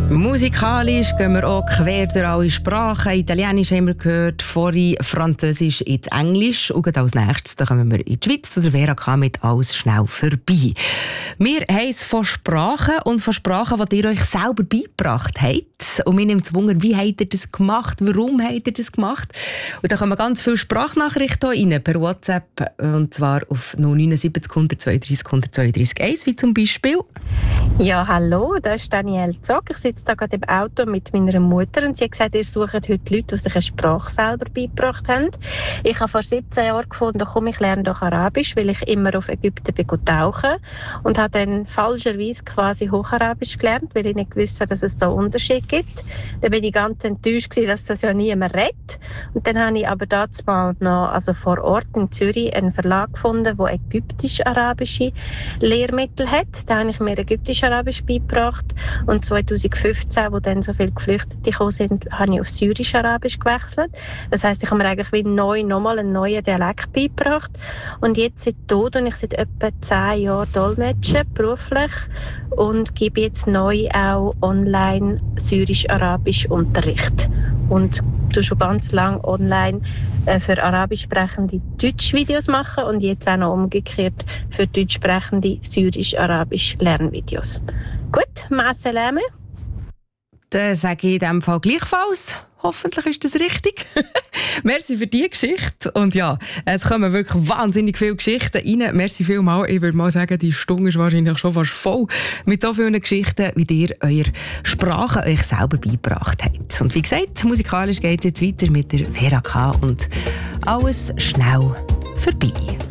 Musikalisch gehen wir auch quer durch alle Sprachen. Italienisch haben wir gehört, vorhin Französisch ins Englisch. Und als nächstes da kommen wir in die Schweiz zu der Vera K. mit «Alles schnell vorbei». Wir haben es von Sprachen und von Sprachen, die ihr euch selber beigebracht habt. Und mir nimmt es Wunder, wie habt ihr das gemacht? Warum habt ihr das gemacht? Und da kommen ganz viele Sprachnachrichten rein per WhatsApp. Und zwar auf 079 132 132 1, wie zum Beispiel. Ja, hallo, da ist Danielle Zock. Ich sitze da gerade im Auto mit meiner Mutter und sie hat gesagt, ihr sucht heute Leute, die sich eine Sprache selber beigebracht haben. Ich habe vor 17 Jahren gefunden, komm, ich lerne doch Arabisch, weil ich immer auf Ägypten bin tauchen und habe dann falscherweise quasi Hocharabisch gelernt, weil ich nicht wusste, dass es da Unterschied gibt. Dann bin ich ganz enttäuscht gewesen, dass das ja niemand redet. Und dann habe ich aber dazu mal noch, also vor Ort in Zürich, einen Verlag gefunden, der ägyptisch-arabische Lehrmittel hat. Da habe ich mir ägyptisch-arabisch beigebracht. Und 2015, wo dann so viele Geflüchtete gekommen sind, habe ich auf syrisch-arabisch gewechselt. Das heisst, ich habe mir eigentlich wie neu nochmal einen neuen Dialekt beigebracht. Und jetzt seit Tod und ich seit etwa 10 Jahren dolmetsche, beruflich, und gebe jetzt neu auch online syrisch-arabisch Unterricht. Und du schon ganz lange online für arabisch sprechende Deutsch-Videos machen und jetzt auch noch umgekehrt für deutsch sprechende syrisch-arabisch Lernvideos. Gut, ma salame. Dann sage ich in diesem Fall gleichfalls. Hoffentlich ist das richtig. Merci für diese Geschichte. Und ja, es kommen wirklich wahnsinnig viele Geschichten rein. Merci vielmals. Ich würde mal sagen, die Stunde ist wahrscheinlich schon fast voll mit so vielen Geschichten, wie ihr eure Sprache euch selber beigebracht habt. Und wie gesagt, musikalisch geht es jetzt weiter mit der Vera K. und «Alles schnell vorbei».